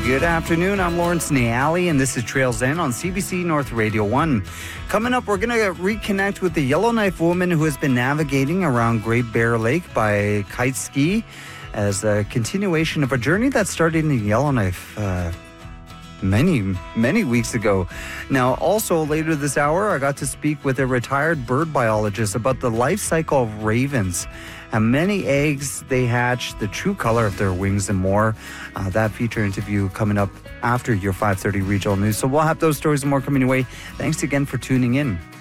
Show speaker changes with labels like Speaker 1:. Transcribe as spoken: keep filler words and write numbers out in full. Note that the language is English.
Speaker 1: Good afternoon. I'm Lawrence Niali, and this is Trails In on C B C North Radio one. Coming up, we're going to reconnect with the Yellowknife woman who has been navigating around Great Bear Lake by kite ski as a continuation of a journey that started in Yellowknife uh, many, many weeks ago. Now, also later this hour, I got to speak with a retired bird biologist about the life cycle of ravens. How many eggs they hatch, the true color of their wings, and more. Uh, that feature interview coming up after your five thirty regional news. So we'll have those stories and more coming your way. Thanks again for tuning in.